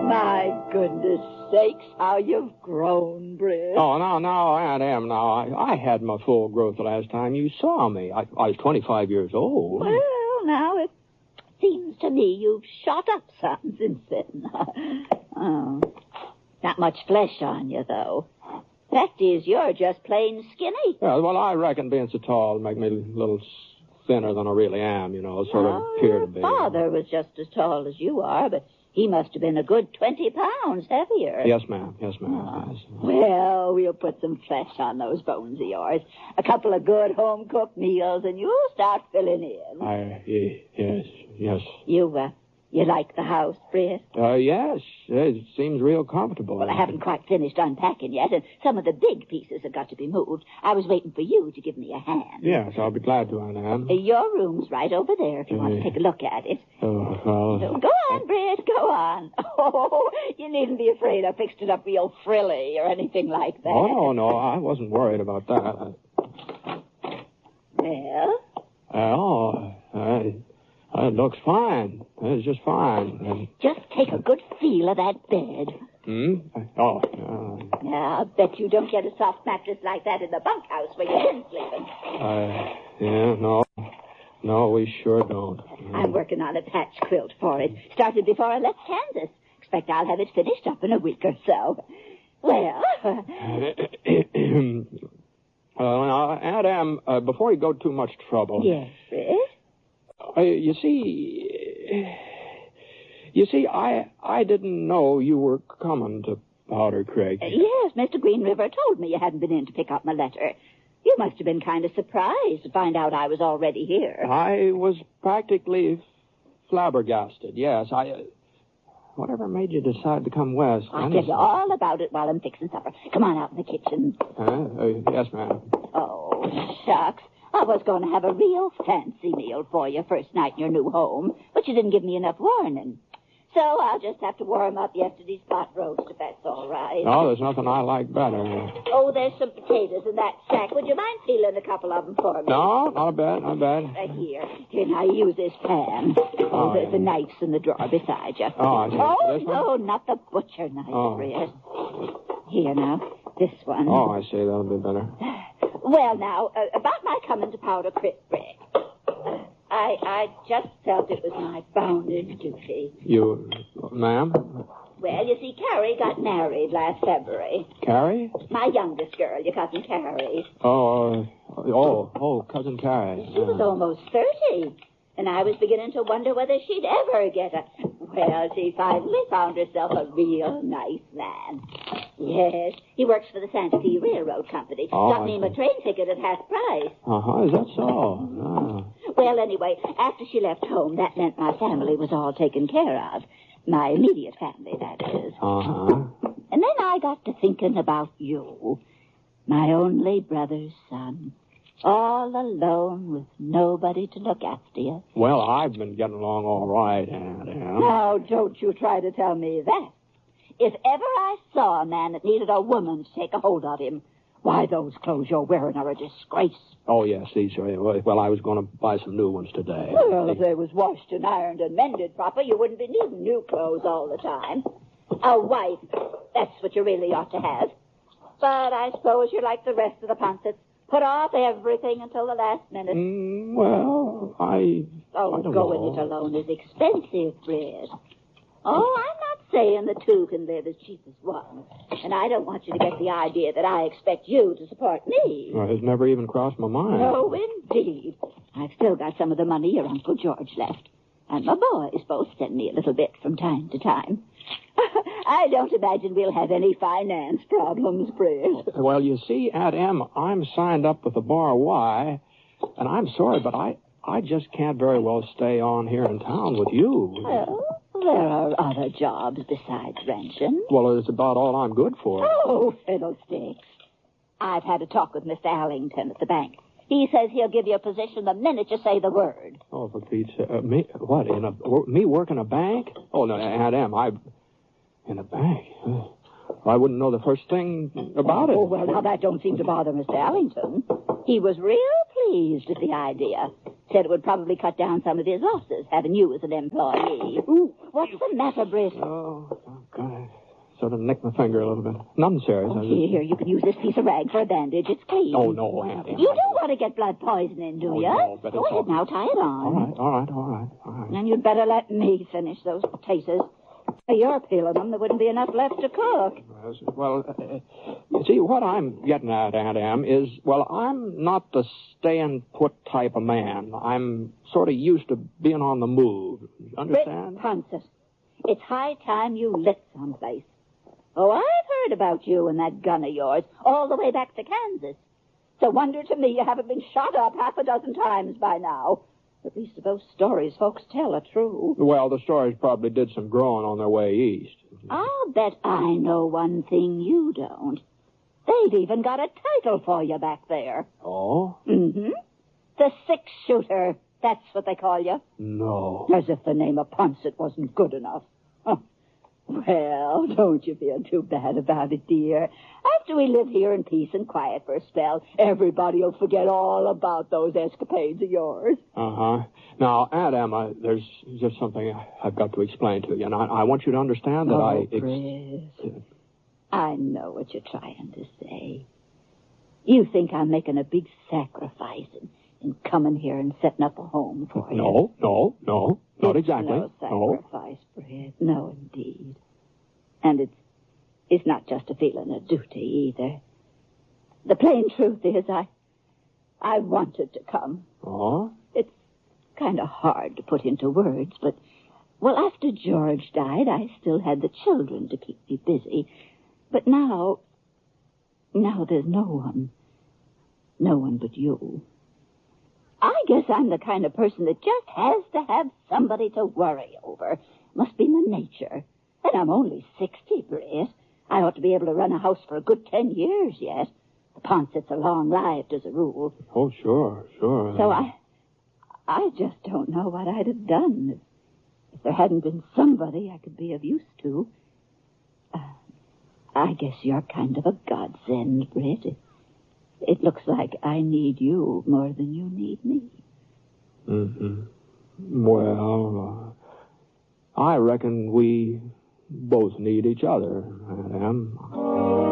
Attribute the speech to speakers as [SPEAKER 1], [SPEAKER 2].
[SPEAKER 1] My goodness sakes, how you've grown, Britt.
[SPEAKER 2] Oh, now, Aunt Em, now, I had my full growth the last time you saw me. I was 25 years old.
[SPEAKER 1] Well, now, it seems to me you've shot up some since then. Oh, not much flesh on you, though. Fact is, you're just plain skinny.
[SPEAKER 2] Yeah, well, I reckon being so tall will make me a little thinner than I really am, sort of appear to be.
[SPEAKER 1] Your father was just as tall as you are, but he must have been a good 20 pounds heavier.
[SPEAKER 2] Yes, ma'am. Yes.
[SPEAKER 1] Well, we'll put some flesh on those bones of yours. A couple of good home-cooked meals, and you'll start filling in.
[SPEAKER 2] Yes.
[SPEAKER 1] You like the house, Britt?
[SPEAKER 2] Yes. It seems real comfortable.
[SPEAKER 1] Well, I haven't quite finished unpacking yet, and some of the big pieces have got to be moved. I was waiting for you to give me a hand.
[SPEAKER 2] Yes, I'll be glad to, Aunt Em.
[SPEAKER 1] Your room's right over there if you want to take a look at it.
[SPEAKER 2] Oh, well...
[SPEAKER 1] Go on, Britt, go on. Oh, you needn't be afraid I fixed it up real frilly or anything like that.
[SPEAKER 2] Oh, no, I wasn't worried about that.
[SPEAKER 1] Well?
[SPEAKER 2] It looks fine. It's just fine.
[SPEAKER 1] Just take a good feel of that bed. Yeah, I'll bet you don't get a soft mattress like that in the bunkhouse where you've been sleeping.
[SPEAKER 2] No, we sure don't.
[SPEAKER 1] I'm working on a patch quilt for it. Started before I left Kansas. Expect I'll have it finished up in a week or so. Well...
[SPEAKER 2] now, Aunt Em, before you go too much trouble...
[SPEAKER 1] Yes, Britt?
[SPEAKER 2] You see, I didn't know you were coming to Powder Creek.
[SPEAKER 1] Yes, Mr. Green River told me you hadn't been in to pick up my letter. You must have been kind of surprised to find out I was already here.
[SPEAKER 2] I was practically flabbergasted, yes. Whatever made you decide to come west?
[SPEAKER 1] I'll tell you all about it while I'm fixing supper. Come on out in the kitchen.
[SPEAKER 2] Yes, ma'am.
[SPEAKER 1] Oh, shucks. I was going to have a real fancy meal for you first night in your new home, but you didn't give me enough warning. So I'll just have to warm up yesterday's pot roast, if that's all right.
[SPEAKER 2] Oh, there's nothing I like better.
[SPEAKER 1] Oh, there's some potatoes in that sack. Would you mind peeling a couple of them for me?
[SPEAKER 2] No, not bad.
[SPEAKER 1] Here, now, use this pan. There's the knives in the drawer beside you.
[SPEAKER 2] Oh,
[SPEAKER 1] no, not the butcher knife, Britt. Here, now, this one.
[SPEAKER 2] Oh, I see. That'll be better.
[SPEAKER 1] Well, now, about my coming to Powder Creek, Britt. I just felt it was my bounden duty.
[SPEAKER 2] You, ma'am?
[SPEAKER 1] Well, you see, Carrie got married last February.
[SPEAKER 2] Carrie?
[SPEAKER 1] My youngest girl, your cousin Carrie.
[SPEAKER 2] Cousin Carrie.
[SPEAKER 1] She was almost 30, and I was beginning to wonder whether she'd ever get a... Well, she finally found herself a real nice man. Yes, he works for the Santa Fe Railroad Company. Got me a train ticket at half price.
[SPEAKER 2] Is that so?
[SPEAKER 1] Well, anyway, after she left home, that meant my family was all taken care of. My immediate family, that is. And then I got to thinking about you, my only brother's son. All alone with nobody to look after you.
[SPEAKER 2] Well, I've been getting along all right, Aunt Em.
[SPEAKER 1] Now, don't you try to tell me that. If ever I saw a man that needed a woman to take a hold of him, why, those clothes you're wearing are a disgrace.
[SPEAKER 2] Oh, yes, these are. Well, I was going to buy some new ones today.
[SPEAKER 1] Well, if they was washed and ironed and mended proper, you wouldn't be needing new clothes all the time. A wife, that's what you really ought to have. But I suppose you're like the rest of the Ponsets. Put off everything until the last minute.
[SPEAKER 2] I don't know.
[SPEAKER 1] Going it alone is expensive, Britt. Oh, I'm not saying the two can live as cheap as one. And I don't want you to get the idea that I expect you to support me.
[SPEAKER 2] Well, it's never even crossed my mind.
[SPEAKER 1] No, indeed. I've still got some of the money your Uncle George left. And my boys both send me a little bit from time to time. I don't imagine we'll have any finance problems, Britt.
[SPEAKER 2] Well, you see, Aunt Em, I'm signed up with the Bar Y, and I'm sorry, but I just can't very well stay on here in town with you.
[SPEAKER 1] Well, there are other jobs besides ranching.
[SPEAKER 2] Well, it's about all I'm good for.
[SPEAKER 1] Oh, fiddlesticks. I've had a talk with Mr. Allington at the bank. He says he'll give you a position the minute you say the word.
[SPEAKER 2] Oh, for Pete's sake. Me? What, me work in a bank? Oh, no, Aunt Em, in a bank? I wouldn't know the first thing about it.
[SPEAKER 1] Oh, well, now that don't seem to bother Mr. Allington. He was real pleased at the idea. Said it would probably cut down some of his losses, having you as an employee. Ooh, what's the matter, Britt?
[SPEAKER 2] Oh, I sort of nicked my finger a little bit. Nothing serious.
[SPEAKER 1] Oh, here, you can use this piece of rag for a bandage. It's clean.
[SPEAKER 2] Oh, no, Aunt Em.
[SPEAKER 1] You don't want to get blood poisoning, do you?
[SPEAKER 2] No, but
[SPEAKER 1] Go ahead now, tie it on.
[SPEAKER 2] All right.
[SPEAKER 1] And you'd better let me finish those potatoes. If you're peeling them, there wouldn't be enough left to cook.
[SPEAKER 2] Well, you see, what I'm getting at, Aunt Em, is, well, I'm not the stay-and-put type of man. I'm sort of used to being on the move. Understand?
[SPEAKER 1] Ponset, it's high time you lit someplace. Oh, I've heard about you and that gun of yours all the way back to Kansas. It's a wonder to me you haven't been shot up half a dozen times by now. At least if those stories folks tell are true.
[SPEAKER 2] Well, the stories probably did some growing on their way east.
[SPEAKER 1] I'll bet I know one thing you don't. They've even got a title for you back there.
[SPEAKER 2] Oh?
[SPEAKER 1] Mm-hmm. The six-shooter. That's what they call you.
[SPEAKER 2] No.
[SPEAKER 1] As if the name of Ponset wasn't good enough. Huh. Well, don't you feel too bad about it, dear. After we live here in peace and quiet for a spell, everybody will forget all about those escapades of yours.
[SPEAKER 2] Uh-huh. Now, Aunt Emma, there's just something I've got to explain to you, and I want you to understand that
[SPEAKER 1] Chris, I know what you're trying to say. You think I'm making a big sacrifice in coming here and setting up a home for you.
[SPEAKER 2] No, not exactly.
[SPEAKER 1] No sacrifice, Brett. No, indeed. And it's not just a feeling of duty either. The plain truth is I wanted to come.
[SPEAKER 2] Oh?
[SPEAKER 1] It's kind of hard to put into words, but, well, after George died, I still had the children to keep me busy. But now there's no one. No one but you. I guess I'm the kind of person that just has to have somebody to worry over. Must be my nature. And I'm only 60, Brett. I ought to be able to run a house for a good 10 years yet. The Ponsets are long-lived as a rule.
[SPEAKER 2] Oh, sure.
[SPEAKER 1] So I just don't know what I'd have done if there hadn't been somebody I could be of use to. I guess you're kind of a godsend, Brett. It looks like I need you more than you need me.
[SPEAKER 2] Mm-hmm. Well, I reckon we both need each other, Aunt Em.